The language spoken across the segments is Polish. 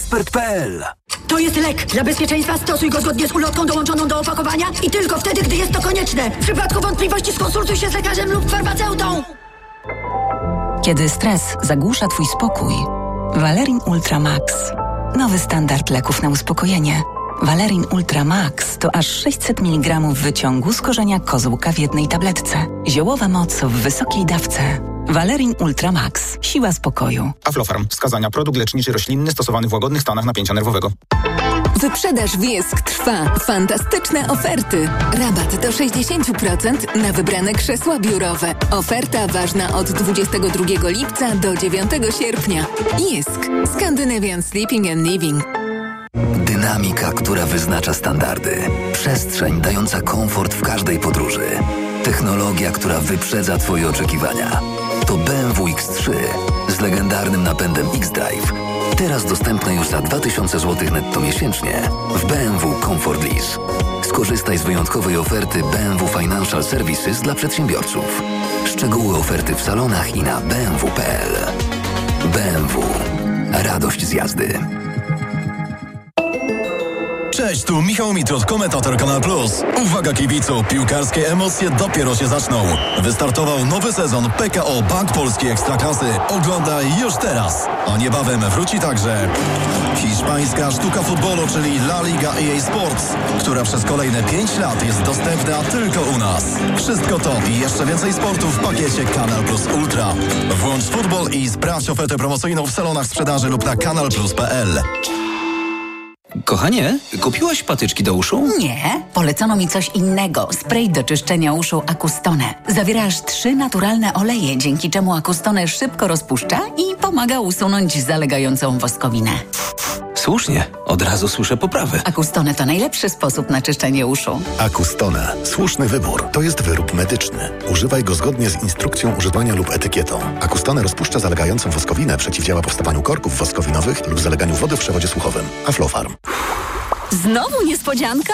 Expert.pl. To jest lek. Dla bezpieczeństwa stosuj go zgodnie z ulotką dołączoną do opakowania i tylko wtedy, gdy jest to konieczne. W przypadku wątpliwości skonsultuj się z lekarzem lub farmaceutą. Kiedy stres zagłusza Twój spokój, Valerin Ultra Max. Nowy standard leków na uspokojenie. Valerin Ultra Max to aż 600 mg wyciągu z korzenia kozłka w jednej tabletce. Ziołowa moc w wysokiej dawce. Valerin Ultra Max. Siła spokoju. Aflofarm. Wskazania. Produkt leczniczy roślinny stosowany w łagodnych stanach napięcia nerwowego. Wyprzedaż Wiesk trwa. Fantastyczne oferty. Rabat do 60% na wybrane krzesła biurowe. Oferta ważna od 22 lipca do 9 sierpnia. Wiesk. Scandinavian Sleeping and Living. Dynamika, która wyznacza standardy. Przestrzeń dająca komfort w każdej podróży. Technologia, która wyprzedza Twoje oczekiwania. To BMW X3 z legendarnym napędem X-Drive. Teraz dostępne już za 2000 zł netto miesięcznie w BMW Comfort Lease. Skorzystaj z wyjątkowej oferty BMW Financial Services dla przedsiębiorców. Szczegóły oferty w salonach i na bmw.pl. BMW. Radość z jazdy. Cześć, tu Michał Mitrot, komentator Kanal Plus. Uwaga kibicu, piłkarskie emocje dopiero się zaczną. Wystartował nowy sezon PKO Bank Polski Ekstraklasy. Oglądaj już teraz. A niebawem wróci także hiszpańska sztuka futbolu, czyli La Liga EA Sports, która przez kolejne 5 lat jest dostępna tylko u nas. Wszystko to i jeszcze więcej sportu w pakiecie Kanal Plus Ultra. Włącz futbol i sprawdź ofertę promocyjną w salonach sprzedaży lub na kanalplus.pl. Kochanie, kupiłaś patyczki do uszu? Nie, polecono mi coś innego. Spray do czyszczenia uszu Acustone. Zawiera aż 3 naturalne oleje, dzięki czemu Acustone szybko rozpuszcza i pomaga usunąć zalegającą woskowinę. Słusznie, od razu słyszę poprawy. Acustone to najlepszy sposób na czyszczenie uszu. Acustone. Słuszny wybór. To jest wyrób medyczny. Używaj go zgodnie z instrukcją używania lub etykietą. Acustone rozpuszcza zalegającą woskowinę, przeciwdziała powstawaniu korków woskowinowych lub zaleganiu wody w przewodzie słuchowym. Aflofarm. Znowu niespodzianka?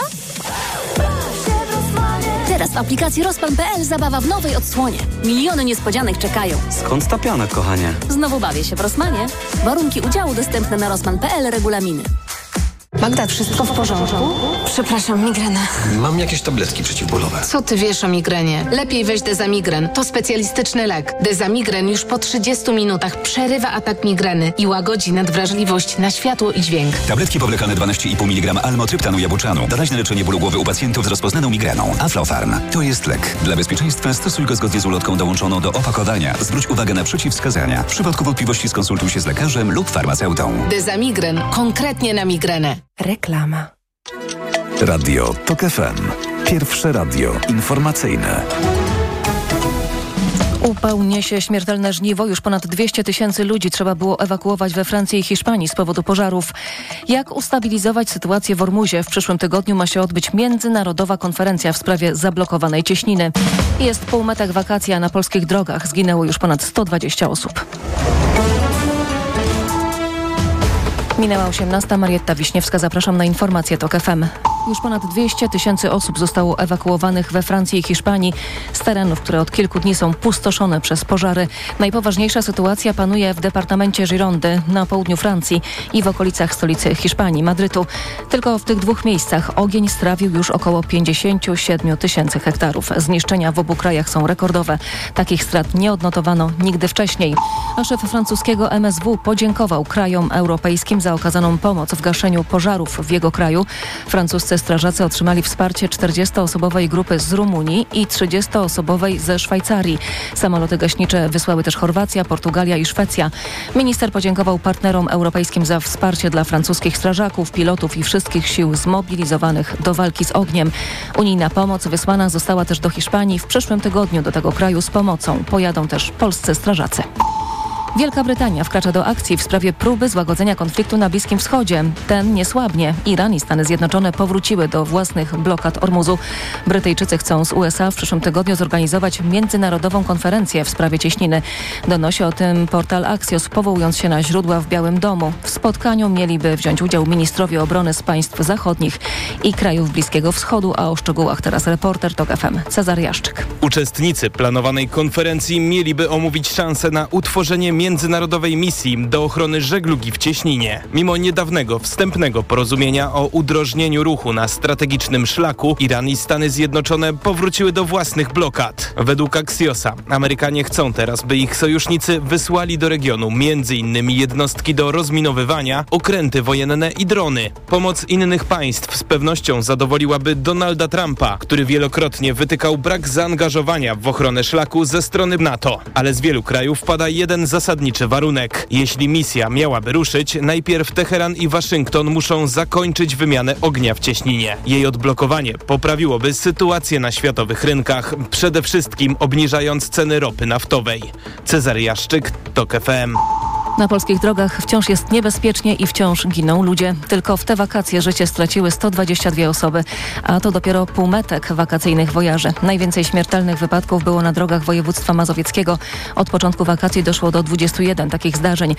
Teraz w aplikacji Rozpan.pl zabawa w nowej odsłonie. Miliony niespodzianek czekają. Skąd ta piana, kochanie? Znowu bawię się w Rosmanie. Warunki udziału dostępne na Rozpan.pl, regulaminy. Magda, wszystko w porządku? Przepraszam, migrena. Mam jakieś tabletki przeciwbólowe. Co ty wiesz o migrenie? Lepiej weź Dezamigren. To specjalistyczny lek. Dezamigren już po 30 minutach przerywa atak migreny i łagodzi nadwrażliwość na światło i dźwięk. Tabletki powlekane 12,5 mg almotryptanu jabłczanu. Doraźne leczenie bólu głowy u pacjentów z rozpoznaną migreną. Aflofarm. To jest lek. Dla bezpieczeństwa stosuj go zgodnie z ulotką dołączoną do opakowania. Zwróć uwagę na przeciwwskazania. W przypadku wątpliwości skonsultuj się z lekarzem lub farmaceutą. Dezamigren. Konkretnie na migrenę. Reklama. Radio TOK FM. Pierwsze radio informacyjne. Upał niesie śmiertelne żniwo. Już ponad 200 000 ludzi trzeba było ewakuować we Francji i Hiszpanii z powodu pożarów. Jak ustabilizować sytuację w Ormuzie? W przyszłym tygodniu ma się odbyć międzynarodowa konferencja w sprawie zablokowanej cieśniny. Jest półmetek wakacji, a na polskich drogach zginęło już ponad 120 osób. Minęła 18. Marietta Wiśniewska. Zapraszam na informacje TOK FM. Już ponad 200 000 osób zostało ewakuowanych we Francji i Hiszpanii z terenów, które od kilku dni są pustoszone przez pożary. Najpoważniejsza sytuacja panuje w departamencie Girondy na południu Francji i w okolicach stolicy Hiszpanii, Madrytu. Tylko w tych 2 miejscach ogień strawił już około 57 000 hektarów. Zniszczenia w obu krajach są rekordowe. Takich strat nie odnotowano nigdy wcześniej. A szef francuskiego MSW podziękował krajom europejskim za okazaną pomoc w gaszeniu pożarów w jego kraju. Francuscy strażacy otrzymali wsparcie 40-osobowej grupy z Rumunii i 30-osobowej ze Szwajcarii. Samoloty gaśnicze wysłały też Chorwacja, Portugalia i Szwecja. Minister podziękował partnerom europejskim za wsparcie dla francuskich strażaków, pilotów i wszystkich sił zmobilizowanych do walki z ogniem. Unijna pomoc wysłana została też do Hiszpanii. W przyszłym tygodniu do tego kraju z pomocą pojadą też polscy strażacy. Wielka Brytania wkracza do akcji w sprawie próby złagodzenia konfliktu na Bliskim Wschodzie. Ten nie słabnie. Iran i Stany Zjednoczone powróciły do własnych blokad Ormuzu. Brytyjczycy chcą z USA w przyszłym tygodniu zorganizować międzynarodową konferencję w sprawie cieśniny. Donosi o tym portal Axios, powołując się na źródła w Białym Domu. W spotkaniu mieliby wziąć udział ministrowie obrony z państw zachodnich i krajów Bliskiego Wschodu, a o szczegółach teraz reporter TOK FM Cezary Jaszczyk. Uczestnicy planowanej konferencji mieliby omówić szansę na utworzenie międzynarodowej misji do ochrony żeglugi w cieśninie. Mimo niedawnego wstępnego porozumienia o udrożnieniu ruchu na strategicznym szlaku, Iran i Stany Zjednoczone powróciły do własnych blokad. Według Axios'a Amerykanie chcą teraz, by ich sojusznicy wysłali do regionu m.in. jednostki do rozminowywania, okręty wojenne i drony. Pomoc innych państw z pewnością zadowoliłaby Donalda Trumpa, który wielokrotnie wytykał brak zaangażowania w ochronę szlaku ze strony NATO. Ale z wielu krajów pada jeden zasadniczy warunek. Jeśli misja miałaby ruszyć, najpierw Teheran i Waszyngton muszą zakończyć wymianę ognia w cieśninie. Jej odblokowanie poprawiłoby sytuację na światowych rynkach, przede wszystkim obniżając ceny ropy naftowej. Cezary Jaszczyk, TOK FM. Na polskich drogach wciąż jest niebezpiecznie i wciąż giną ludzie. Tylko w te wakacje życie straciły 122 osoby, a to dopiero półmetek wakacyjnych wojaży. Najwięcej śmiertelnych wypadków było na drogach województwa mazowieckiego. Od początku wakacji doszło do 21 takich zdarzeń.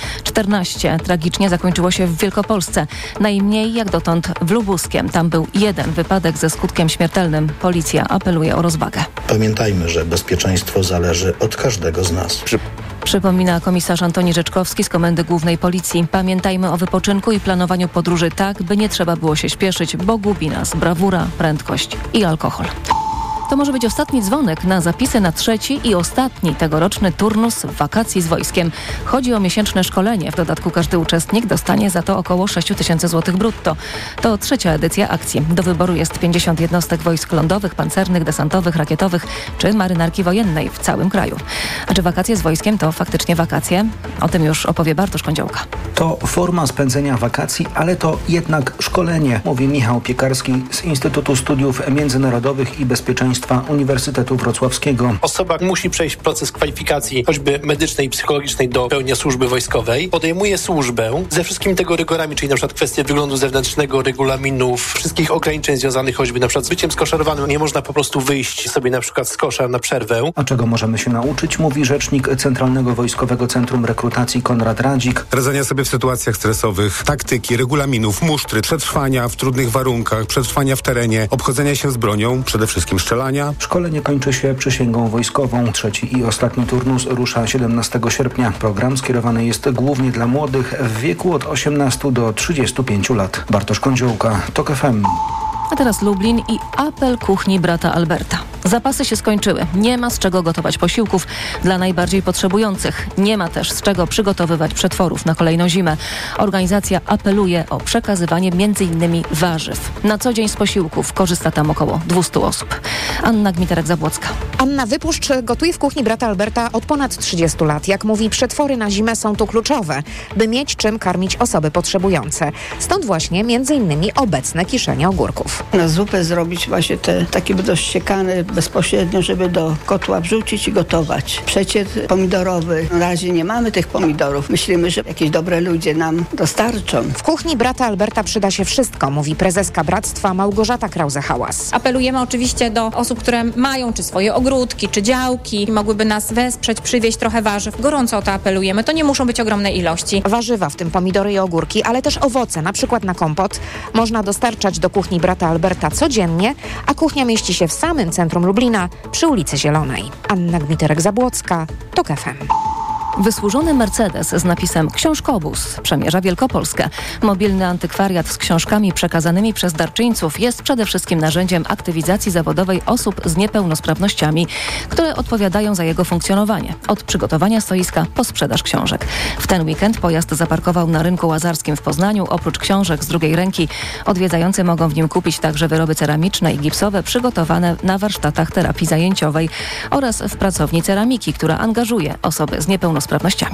14 tragicznie zakończyło się w Wielkopolsce. Najmniej jak dotąd w Lubuskiem. Tam był jeden wypadek ze skutkiem śmiertelnym. Policja apeluje o rozwagę. Pamiętajmy, że bezpieczeństwo zależy od każdego z nas. Przypomina komisarz Antoni Rzeczkowski z Komendy Głównej Policji. Pamiętajmy o wypoczynku i planowaniu podróży tak, by nie trzeba było się śpieszyć, bo gubi nas brawura, prędkość i alkohol. To może być ostatni dzwonek na zapisy na trzeci i ostatni tegoroczny turnus wakacji z wojskiem. Chodzi o miesięczne szkolenie. W dodatku każdy uczestnik dostanie za to około 6 000 złotych brutto. To trzecia edycja akcji. Do wyboru jest 50 jednostek wojsk lądowych, pancernych, desantowych, rakietowych czy marynarki wojennej w całym kraju. A czy wakacje z wojskiem to faktycznie wakacje? O tym już opowie Bartosz Kądziołka. To forma spędzenia wakacji, ale to jednak szkolenie, mówi Michał Piekarski z Instytutu Studiów Międzynarodowych i Bezpieczeństwa Uniwersytetu Wrocławskiego. Osoba musi przejść proces kwalifikacji choćby medycznej i psychologicznej do pełnienia służby wojskowej. Podejmuje służbę ze wszystkimi tego rygorami, czyli na przykład kwestie wyglądu zewnętrznego, regulaminów, wszystkich ograniczeń związanych choćby na przykład z byciem skoszarowanym. Nie można po prostu wyjść sobie na przykład z kosza na przerwę. A czego możemy się nauczyć, mówi rzecznik Centralnego Wojskowego Centrum Rekrutacji Konrad Radzik. Radzenia sobie w sytuacjach stresowych, taktyki, regulaminów, musztry, przetrwania w trudnych warunkach, przetrwania w terenie, obchodzenia się z bronią, przede wszystkim strzelania. Szkolenie kończy się przysięgą wojskową. Trzeci i ostatni turnus rusza 17 sierpnia. Program skierowany jest głównie dla młodych w wieku od 18 do 35 lat. Bartosz Kądziołka, TOK FM. A teraz Lublin i apel kuchni brata Alberta. Zapasy się skończyły. Nie ma z czego gotować posiłków dla najbardziej potrzebujących. Nie ma też z czego przygotowywać przetworów na kolejną zimę. Organizacja apeluje o przekazywanie m.in. warzyw. Na co dzień z posiłków korzysta tam około 200 osób. Anna Gmiterek-Zabłocka. Anna Wypuszcz gotuje w kuchni brata Alberta od ponad 30 lat. Jak mówi, przetwory na zimę są tu kluczowe, by mieć czym karmić osoby potrzebujące. Stąd właśnie m.in. obecne kiszenie ogórków. Na zupę zrobić właśnie te takie dościekane bezpośrednio, żeby do kotła wrzucić i gotować. Przecier pomidorowy. Na razie nie mamy tych pomidorów. Myślimy, że jakieś dobre ludzie nam dostarczą. W kuchni brata Alberta przyda się wszystko, mówi prezeska bractwa Małgorzata Krause-Hałas. Apelujemy oczywiście do osób, które mają czy swoje ogródki, czy działki i mogłyby nas wesprzeć, przywieźć trochę warzyw. Gorąco o to apelujemy. To nie muszą być ogromne ilości. Warzywa, w tym pomidory i ogórki, ale też owoce, na przykład na kompot, można dostarczać do kuchni brata Alberta codziennie, a kuchnia mieści się w samym centrum Lublina, przy ulicy Zielonej. Anna Gmiterek-Zabłocka, TOK FM. Wysłużony Mercedes z napisem Książkobus przemierza Wielkopolskę. Mobilny antykwariat z książkami przekazanymi przez darczyńców jest przede wszystkim narzędziem aktywizacji zawodowej osób z niepełnosprawnościami, które odpowiadają za jego funkcjonowanie. Od przygotowania stoiska po sprzedaż książek. W ten weekend pojazd zaparkował na rynku łazarskim w Poznaniu. Oprócz książek z drugiej ręki odwiedzający mogą w nim kupić także wyroby ceramiczne i gipsowe przygotowane na warsztatach terapii zajęciowej oraz w pracowni ceramiki, która angażuje osoby z niepełnosprawnościami.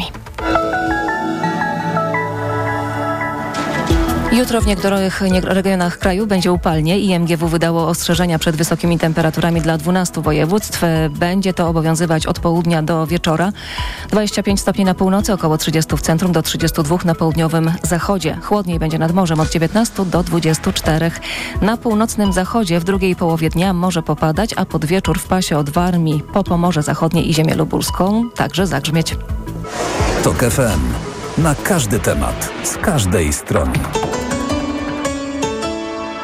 Jutro w niektórych regionach kraju będzie upalnie. IMGW wydało ostrzeżenia przed wysokimi temperaturami dla 12 województw. Będzie to obowiązywać od południa do wieczora. 25 stopni na północy, około 30 w centrum, do 32 na południowym zachodzie. Chłodniej będzie nad morzem od 19 do 24. Na północnym zachodzie w drugiej połowie dnia może popadać, a pod wieczór w pasie od Warmii po Pomorze Zachodnie i ziemię lubuską także zagrzmieć. TOK FM. Na każdy temat, z każdej strony.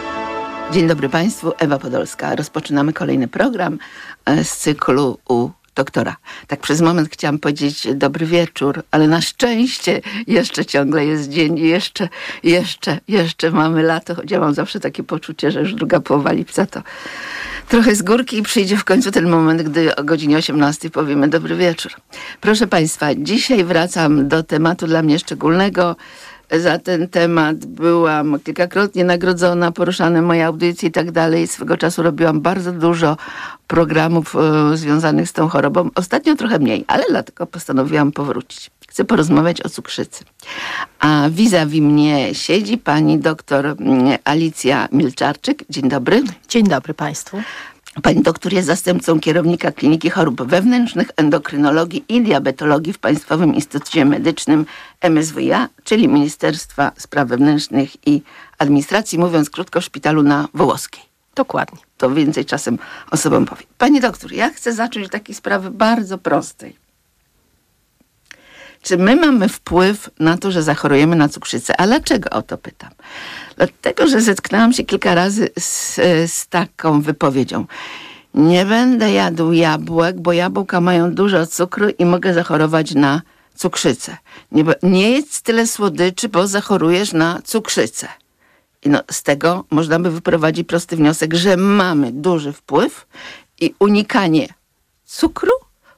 Dzień dobry Państwu, Ewa Podolska. Rozpoczynamy kolejny program z cyklu U doktora. Tak przez moment chciałam powiedzieć dobry wieczór, ale na szczęście jeszcze ciągle jest dzień i jeszcze mamy lato, choć ja mam zawsze takie poczucie, że już druga połowa lipca to trochę z górki i przyjdzie w końcu ten moment, gdy o godzinie 18 powiemy dobry wieczór. Proszę Państwa, dzisiaj wracam do tematu dla mnie szczególnego. Za ten temat byłam kilkakrotnie nagrodzona, poruszane moje audycje i tak dalej. Swego czasu robiłam bardzo dużo programów związanych z tą chorobą. Ostatnio trochę mniej, ale dlatego postanowiłam powrócić. Chcę porozmawiać o cukrzycy. A vis-a-vis mnie siedzi pani doktor Alicja Milczarczyk. Dzień dobry. Dzień dobry Państwu. Pani doktor jest zastępcą kierownika Kliniki Chorób Wewnętrznych, Endokrynologii i Diabetologii w Państwowym Instytucie Medycznym MSWiA, czyli Ministerstwa Spraw Wewnętrznych i Administracji, mówiąc krótko, w szpitalu na Wołoskiej. Dokładnie. To więcej czasem osobom powiem. Pani doktor, ja chcę zacząć od takiej sprawy bardzo prostej. Czy my mamy wpływ na to, że zachorujemy na cukrzycę? A dlaczego o to pytam? Dlatego, że zetknęłam się kilka razy z taką wypowiedzią. Nie będę jadł jabłek, bo jabłka mają dużo cukru i mogę zachorować na cukrzycę. Nie jedz tyle słodyczy, bo zachorujesz na cukrzycę. I z tego można by wyprowadzić prosty wniosek, że mamy duży wpływ i unikanie cukru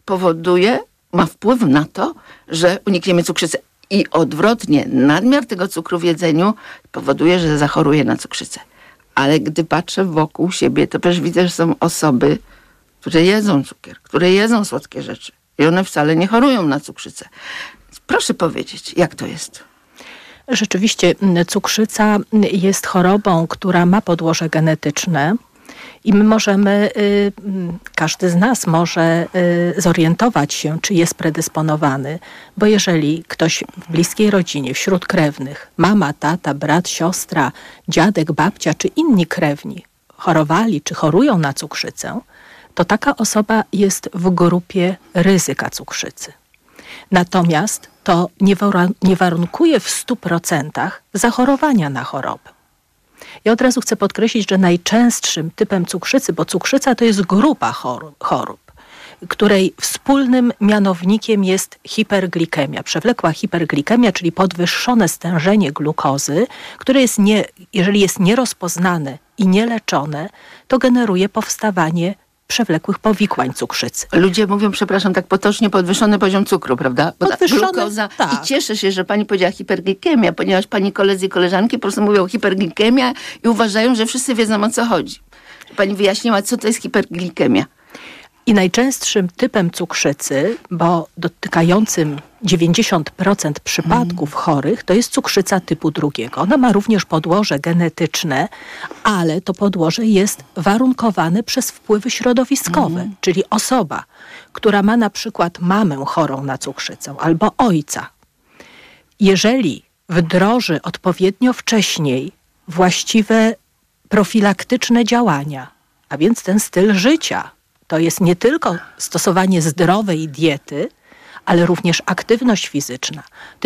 ma wpływ na to, że unikniemy cukrzycy. I odwrotnie, nadmiar tego cukru w jedzeniu powoduje, że zachoruję na cukrzycę. Ale gdy patrzę wokół siebie, to też widzę, że są osoby, które jedzą cukier, które jedzą słodkie rzeczy. I one wcale nie chorują na cukrzycę. Proszę powiedzieć, jak to jest? Rzeczywiście cukrzyca jest chorobą, która ma podłoże genetyczne. I my możemy, każdy z nas może zorientować się, czy jest predysponowany, bo jeżeli ktoś w bliskiej rodzinie, wśród krewnych, mama, tata, brat, siostra, dziadek, babcia czy inni krewni chorowali czy chorują na cukrzycę, to taka osoba jest w grupie ryzyka cukrzycy. Natomiast to nie warunkuje w 100% zachorowania na chorobę. Ja od razu chcę podkreślić, że najczęstszym typem cukrzycy, bo cukrzyca to jest grupa chorób, której wspólnym mianownikiem jest hiperglikemia, przewlekła hiperglikemia, czyli podwyższone stężenie glukozy, które jeżeli jest nierozpoznane i nieleczone, to generuje powstawanie przewlekłych powikłań cukrzycy. Ludzie mówią, przepraszam, tak potocznie, podwyższony poziom cukru, prawda? Glukoza. Tak. I cieszę się, że pani powiedziała hiperglikemia, ponieważ pani koledzy i koleżanki po prostu mówią hiperglikemia i uważają, że wszyscy wiedzą, o co chodzi. Pani wyjaśniła, co to jest hiperglikemia. I najczęstszym typem cukrzycy, bo dotykającym 90% przypadków chorych, to jest cukrzyca typu 2. Ona ma również podłoże genetyczne, ale to podłoże jest warunkowane przez wpływy środowiskowe. Czyli osoba, która ma na przykład mamę chorą na cukrzycę albo ojca, jeżeli wdroży odpowiednio wcześniej właściwe profilaktyczne działania, a więc ten styl życia, to jest nie tylko stosowanie zdrowej diety, ale również aktywność fizyczna.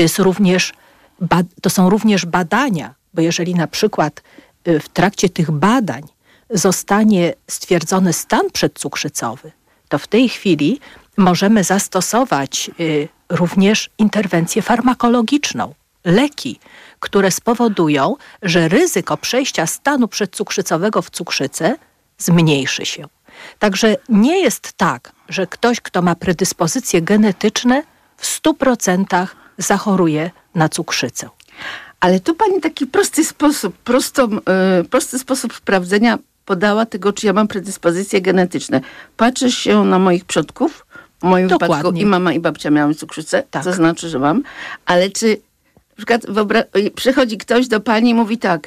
To są również badania, bo jeżeli na przykład w trakcie tych badań zostanie stwierdzony stan przedcukrzycowy, to w tej chwili możemy zastosować również interwencję farmakologiczną, leki, które spowodują, że ryzyko przejścia stanu przedcukrzycowego w cukrzycę zmniejszy się. Także nie jest tak, że ktoś, kto ma predyspozycje genetyczne, w 100% zachoruje na cukrzycę. Ale tu pani taki prosty sposób sprawdzenia podała tego, czy ja mam predyspozycje genetyczne. Patrzę się na moich przodków, w moim wypadku i mama i babcia miały cukrzycę, to znaczy, że mam. Ale czy na przykład przychodzi ktoś do pani i mówi tak,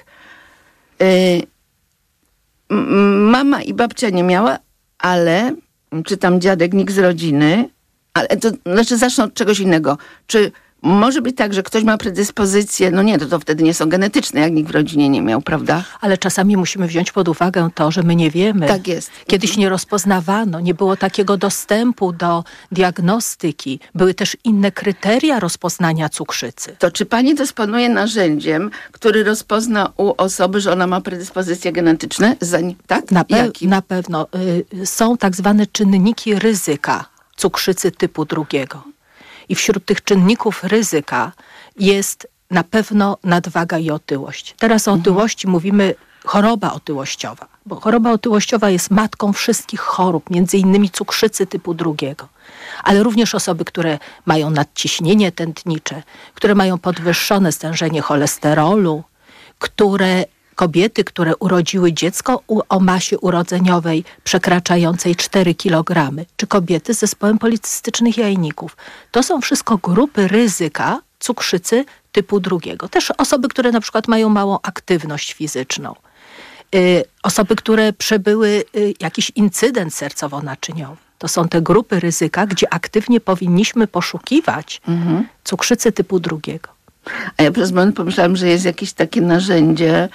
mama i babcia nie miała, ale, czy tam dziadek, nikt z rodziny, ale to znaczy zacznę od czegoś innego. Czy może być tak, że ktoś ma predyspozycje, no nie, to wtedy nie są genetyczne, jak nikt w rodzinie nie miał, prawda? Ale czasami musimy wziąć pod uwagę to, że my nie wiemy. Tak jest. Kiedyś nie rozpoznawano, nie było takiego dostępu do diagnostyki. Były też inne kryteria rozpoznania cukrzycy. To czy pani dysponuje narzędziem, który rozpozna u osoby, że ona ma predyspozycje genetyczne? Tak? Na pewno. Są tak zwane czynniki ryzyka. cukrzycy typu 2. I wśród tych czynników ryzyka jest na pewno nadwaga i otyłość. Teraz o otyłości mówimy choroba otyłościowa, bo choroba otyłościowa jest matką wszystkich chorób, między innymi cukrzycy typu 2. Ale również osoby, które mają nadciśnienie tętnicze, które mają podwyższone stężenie cholesterolu, kobiety, które urodziły dziecko o masie urodzeniowej przekraczającej 4 kg, czy kobiety z zespołem policystycznych jajników. To są wszystko grupy ryzyka cukrzycy typu 2. Też osoby, które na przykład mają małą aktywność fizyczną. Osoby, które przebyły jakiś incydent sercowo-naczyniowy. To są te grupy ryzyka, gdzie aktywnie powinniśmy poszukiwać cukrzycy typu 2. A ja przez moment pomyślałam, że jest jakieś takie narzędzie,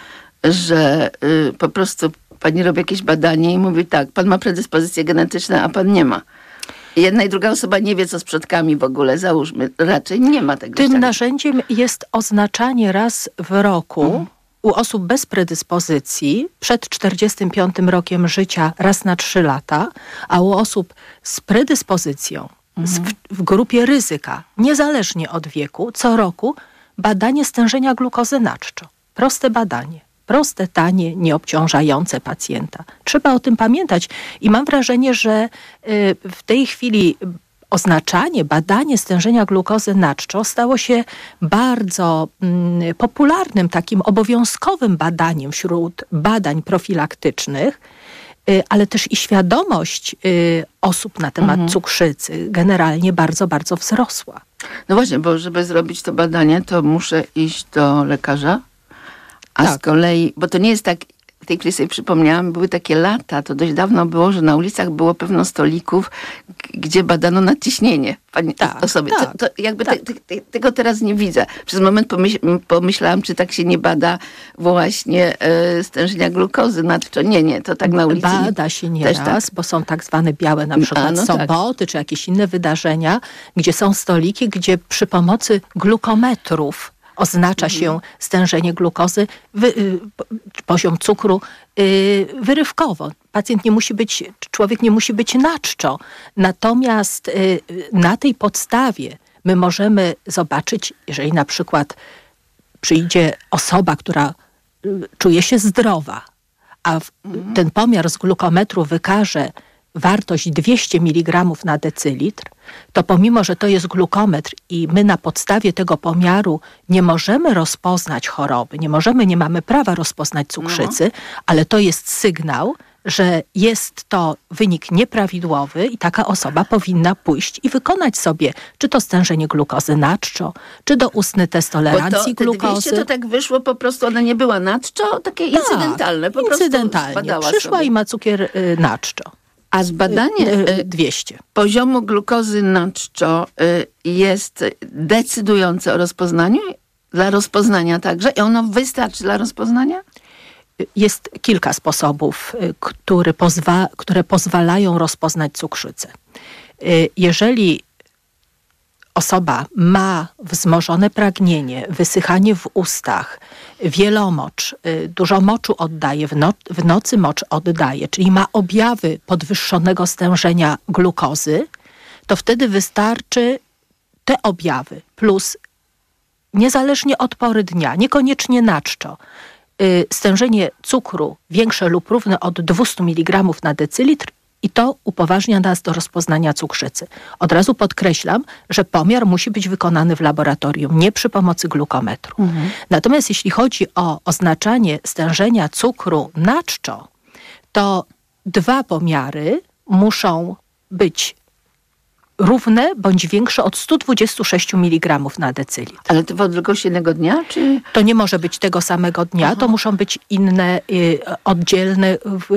że po prostu pani robi jakieś badanie i mówi tak, pan ma predyspozycje genetyczne, a pan nie ma. Jedna i druga osoba nie wie, co z przodkami w ogóle, załóżmy. Raczej nie ma tego. Tym narzędziem jest oznaczanie raz w roku u osób bez predyspozycji przed 45 rokiem życia raz na 3 lata, a u osób z predyspozycją w grupie ryzyka, niezależnie od wieku, co roku badanie stężenia glukozy na czczo. Proste badanie. Proste, tanie, nieobciążające pacjenta. Trzeba o tym pamiętać i mam wrażenie, że w tej chwili oznaczanie, badanie stężenia glukozy na czczo stało się bardzo popularnym, takim obowiązkowym badaniem wśród badań profilaktycznych, ale też i świadomość osób na temat cukrzycy generalnie bardzo, bardzo wzrosła. No właśnie, bo żeby zrobić to badanie, to muszę iść do lekarza, a z kolei, bo to nie jest tak, w tej chwili sobie przypomniałam, były takie lata, to dość dawno było, że na ulicach było pewno stolików, gdzie badano nadciśnienie osoby. To jakby tego teraz nie widzę. Przez moment pomyślałam, czy tak się nie bada właśnie stężenia glukozy nadczą. Nie, to tak na ulicy. Bada się nieraz, bo są tak zwane białe na przykład soboty, czy jakieś inne wydarzenia, gdzie są stoliki, gdzie przy pomocy glukometrów oznacza się stężenie glukozy, poziom cukru wyrywkowo. Człowiek nie musi być na czczo. Natomiast na tej podstawie my możemy zobaczyć, jeżeli na przykład przyjdzie osoba, która czuje się zdrowa, a ten pomiar z glukometru wykaże wartość 200 mg na decylitr, to pomimo, że to jest glukometr i my na podstawie tego pomiaru nie możemy rozpoznać choroby, nie mamy prawa rozpoznać cukrzycy, ale to jest sygnał, że jest to wynik nieprawidłowy i taka osoba powinna pójść i wykonać sobie, czy to stężenie glukozy na czczo, czy doustny test tolerancji glukozy. 200 to tak wyszło, po prostu ona nie była na czczo, takie incydentalne. Incydentálnie. Przyszła sobie i ma cukier na czczo. A zbadanie 200 poziomu glukozy na czczo jest decydujące o rozpoznaniu? Dla rozpoznania także? I ono wystarczy dla rozpoznania? Jest kilka sposobów, które pozwalają rozpoznać cukrzycę. Jeżeli osoba ma wzmożone pragnienie, wysychanie w ustach, wielomocz, dużo moczu oddaje, w nocy mocz oddaje, czyli ma objawy podwyższonego stężenia glukozy, to wtedy wystarczy te objawy plus niezależnie od pory dnia, niekoniecznie na czczo, stężenie cukru większe lub równe od 200 mg na decylitr i to upoważnia nas do rozpoznania cukrzycy. Od razu podkreślam, że pomiar musi być wykonany w laboratorium, nie przy pomocy glukometru. Natomiast jeśli chodzi o oznaczanie stężenia cukru na czczo, to 2 pomiary muszą być równe bądź większe od 126 mg na decylitr. Ale to w odległości jednego dnia? Czy? To nie może być tego samego dnia, to muszą być inne, oddzielne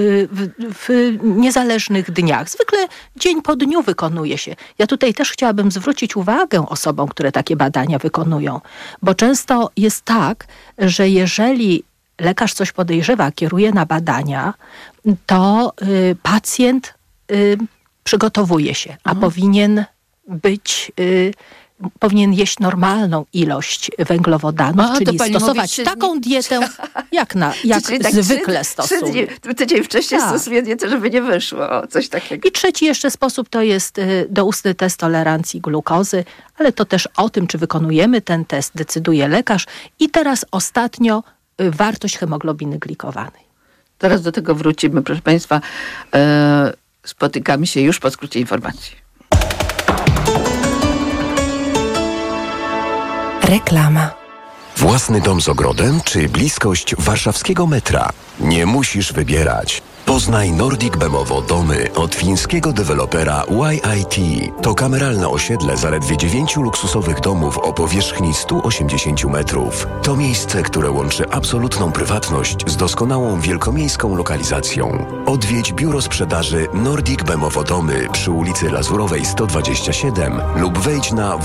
w niezależnych dniach. Zwykle dzień po dniu wykonuje się. Ja tutaj też chciałabym zwrócić uwagę osobom, które takie badania wykonują, bo często jest tak, że jeżeli lekarz coś podejrzewa, kieruje na badania, to pacjent przygotowuje się, a powinien być powinien jeść normalną ilość węglowodanów, czyli stosować taką dietę, jak zwykle stosuje. Tydzień wcześniej stosuje dietę, żeby nie wyszło coś takiego. I trzeci jeszcze sposób to jest doustny test tolerancji glukozy, ale to też o tym, czy wykonujemy ten test, decyduje lekarz. I teraz ostatnio wartość hemoglobiny glikowanej. Teraz do tego wrócimy, proszę Państwa. Spotykamy się już po skrócie informacji. Reklama. Własny dom z ogrodem czy bliskość warszawskiego metra? Nie musisz wybierać. Poznaj Nordic Bemowo domy od fińskiego dewelopera YIT. To kameralne osiedle zaledwie 9 luksusowych domów o powierzchni 180 metrów. To miejsce, które łączy absolutną prywatność z doskonałą wielkomiejską lokalizacją. Odwiedź biuro sprzedaży Nordic Bemowo domy przy ulicy Lazurowej 127 lub wejdź na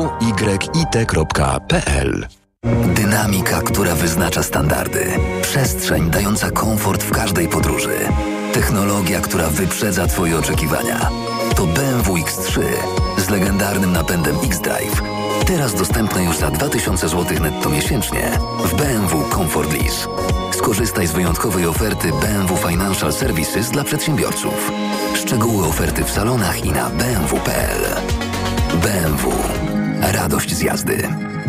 www.yit.pl. Dynamika, która wyznacza standardy. Przestrzeń dająca komfort w każdej podróży. Technologia, która wyprzedza Twoje oczekiwania. To BMW X3 z legendarnym napędem X-Drive. Teraz dostępne już za 2000 zł netto miesięcznie w BMW Comfort Lease. Skorzystaj z wyjątkowej oferty BMW Financial Services dla przedsiębiorców. Szczegóły oferty w salonach i na bmw.pl. BMW. Radość z jazdy.